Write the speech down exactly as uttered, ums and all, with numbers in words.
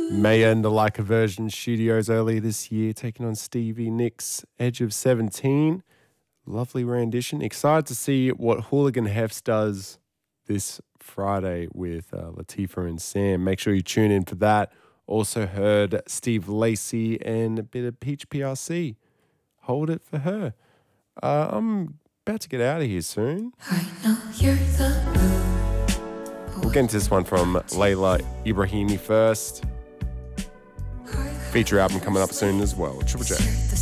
Maya and the Like a Virgin Studios earlier this year, taking on Stevie Nicks' Edge of seventeen. Lovely rendition. Excited to see what Hooligan Hefts does this Friday with uh, Latifah and Sam. Make sure you tune in for that. Also heard Steve Lacy and a bit of Peach P R C. Hold it for her. Uh, I'm about to get out of here soon. I know you're the moon. We'll get into this one from Layla Ibrahimi first. Feature album coming up soon as well. Triple J.